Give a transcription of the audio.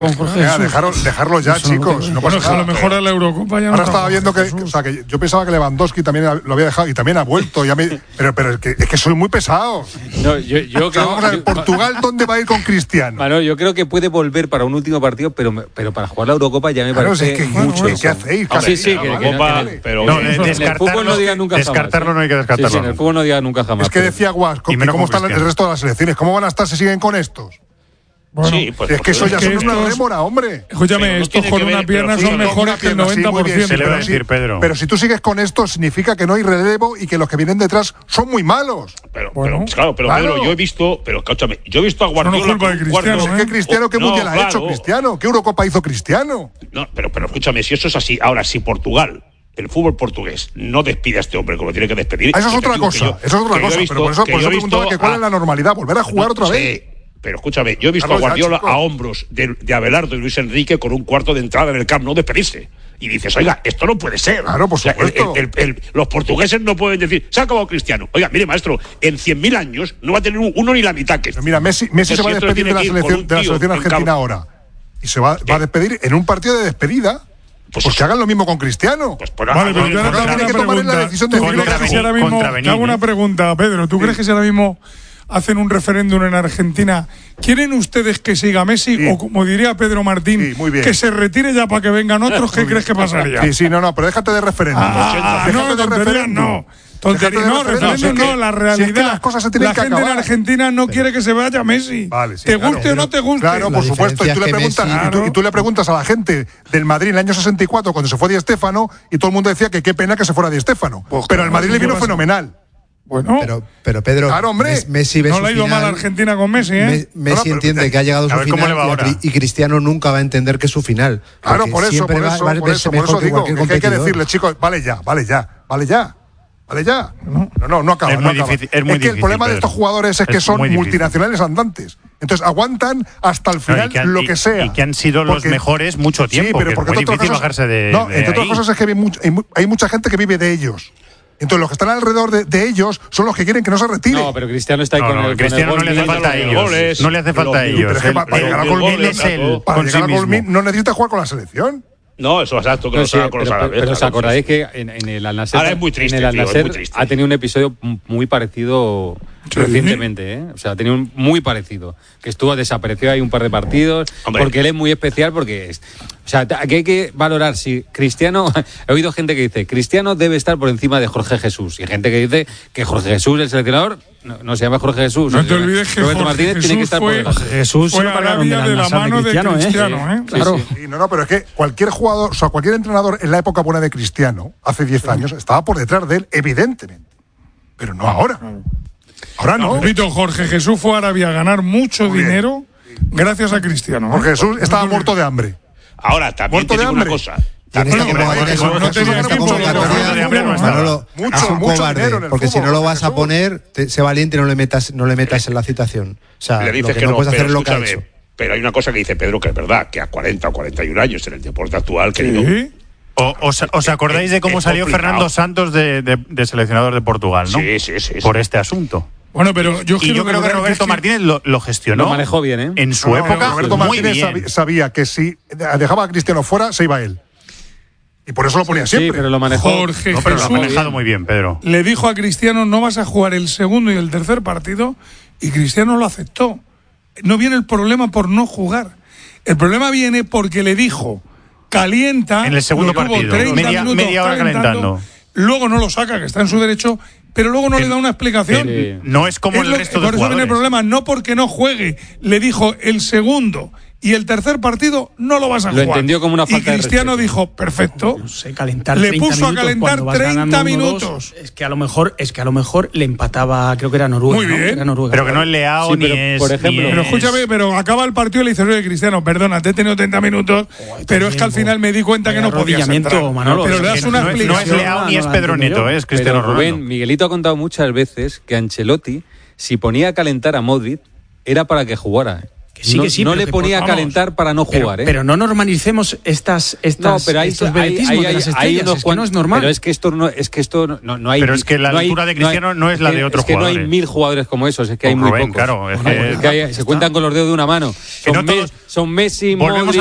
Dejarlo ya, chicos. No pasa nada. A lo mejor a la Eurocopa ya no. Ahora estaba viendo que yo pensaba que Lewandowski también lo había dejado y también ha vuelto. Pero es que soy muy pesado. No, yo creo que Portugal, ¿dónde va a ir con Cristiano? Bueno, yo creo que puede volver para un último partido, pero para jugar la Eurocopa ya me parece mucho. ¿Qué hacéis? Sí, en el fútbol no diga nunca jamás. Descartarlo no hay que descartarlo. Sí, en el fútbol no diga nunca jamás. Es que decía Guas, ¿cómo están el resto de las selecciones? ¿Cómo van a estar si siguen con estos? Bueno, sí, pues es que eso ya son una rémora, hombre. Escúchame, estos con una pierna son mejores que el 90%. Pero si tú sigues con esto, significa que no hay relevo y que los que vienen detrás son muy malos. Pero Pedro, yo he visto a Guardiola. No culpa de Cristiano. ¿Qué Cristiano? ¿Qué mundial ha hecho Cristiano? ¿Qué Eurocopa hizo Cristiano? No, pero escúchame, si eso es así, ahora si Portugal, el fútbol portugués, no despide a este hombre como tiene que despedir. Eso es otra cosa. Pero por eso preguntaba que cuál es la normalidad, volver a jugar otra vez. Pero escúchame, yo he visto a Guardiola a hombros de Abelardo y Luis Enrique con un cuarto de entrada en el Camp Nou despedirse. Y dices, oiga, esto no puede ser. Claro, por supuesto. Los portugueses no pueden decir, se ha acabado Cristiano. Oiga, mire, maestro, en 100.000 años no va a tener uno ni la mitad que Mira, Messi se va a despedir de la selección argentina ahora. Y se va a despedir en un partido de despedida. Pues que hagan lo mismo con Cristiano. Vale, pero yo ahora tengo una pregunta. Te hago una pregunta, Pedro. ¿Tú crees que si ahora mismo hacen un referéndum en Argentina, ¿quieren ustedes que siga Messi o, como diría Pedro Martín, que se retire ya para que vengan otros? ¿Qué crees que pasaría? Pero déjate de referéndum. Tonterías no, referéndum no, la realidad. La gente en Argentina no quiere que se vaya Messi. Te guste o no te guste. Claro, por supuesto. Y tú le preguntas a la gente del Madrid en el año 64, cuando se fue Di Stéfano, y todo el mundo decía que qué pena que se fuera Di Stéfano. Pero al Madrid le vino fenomenal. Bueno, pero Pedro, claro, Messi ve no le ha ido mal a Argentina con Messi, ¿eh? Messi entiende que ha llegado a su final y Cristiano nunca va a entender que es su final. Claro, por eso digo que hay que decirle, chicos, vale ya. No acaba. Es muy difícil. Es que el problema de estos jugadores es que son multinacionales andantes. Entonces aguantan hasta el final lo que sea. Y que han sido los mejores mucho tiempo. Sí, pero porque es muy difícil bajarse de entre otras cosas es que hay mucha gente que vive de ellos. Entonces los que están alrededor de ellos son los que quieren que no se retire. No, pero Cristiano está ahí con el Cristiano no le hace falta a ellos. No le hace falta a ellos. Para llegar a Colmín no necesita jugar con la selección. No, eso es exacto, que no se con los árabes. Pero os acordáis que en el Al-Nassr, ahora es muy triste, ha tenido un episodio muy parecido recientemente, ¿eh? O sea, ha tenido un muy parecido. Que estuvo desaparecido ahí un par de partidos. Hombre. Porque él es muy especial, porque o sea, aquí hay que valorar si Cristiano. He oído gente que dice Cristiano debe estar por encima de Jorge Jesús. Y gente que dice que Jorge Jesús, el seleccionador, no se llama Jorge Jesús. No te olvides que Roberto Jorge Martínez Jesús tiene que estar por delante. Jesús fue Arabia de la mano de Cristiano, ¿eh? Claro. Sí. No, pero es que cualquier jugador, o sea, cualquier entrenador en la época buena de Cristiano, hace 10 años, estaba por detrás de él, evidentemente. Pero no ahora. Ahora no. Repito, Jorge Jesús fue a Arabia a ganar mucho dinero gracias a Cristiano. Jorge Jesús estaba muerto de hambre. Ahora, también te digo una cosa. Manolo, es un cobarde, porque si no lo vas a poner, sé valiente y no le metas en la citación. O sea, le dices lo que no puedes hacer es lo que ha hecho. Pero hay una cosa que dice Pedro que es verdad, que a 40 o 41 años en el deporte actual, querido. ¿Os acordáis de cómo salió Fernando Santos de seleccionador de Portugal, no? Sí. Por este asunto. Bueno, pero yo creo que Roberto Martínez lo gestionó. Lo manejó bien, ¿eh? En su época, Roberto Martínez sabía que si dejaba a Cristiano fuera, se iba él. Y por eso lo ponía siempre. Sí, pero lo manejó. Jorge pero Jesús lo ha manejado muy bien, Pedro. Le dijo a Cristiano, no vas a jugar el segundo y el tercer partido, y Cristiano lo aceptó. No viene el problema por no jugar. El problema viene porque le dijo, calienta. En el segundo partido, media hora calentando. Luego no lo saca, que está en su derecho, pero luego no le da una explicación. No es como el resto de jugadores. Por eso viene el problema, no porque no juegue. Le dijo, el segundo y el tercer partido no lo vas a jugar. Lo entendió como una falta de respeto. Y Cristiano dijo, perfecto. No sé, calentar le puso a calentar 30 minutos. Es que a lo mejor le empataba, creo que era Noruega. Muy bien. ¿no? Era Noruega. Pero que no es Leao ni es. Por ejemplo. Pero escúchame, pero acaba el partido y le dice, oye, Cristiano, perdona, te he tenido 30 minutos, pero es que al final me di cuenta que no podías entrar. Manolo, pero le das una explicación. No es Leao ni es Pedro Neto, es Cristiano Ronaldo. Rubén, Miguelito ha contado muchas veces que Ancelotti, si ponía a calentar a Modric, era para que jugara. no le ponía a calentar para no jugar. Pero no normalicemos estos beneficismos de las estrellas. Es que no es normal. Pero es que esto no hay. Pero es que la altura de Cristiano no es la de otros jugadores. Es que no hay 1000 jugadores como esos, es que hay muy pocos. Claro, se cuentan con los dedos de una mano. Son Messi, Modric,